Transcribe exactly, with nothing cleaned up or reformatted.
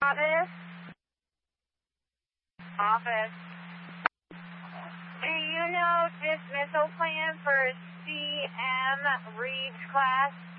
Office. Office. Do you know dismissal plan for C M Reed's class?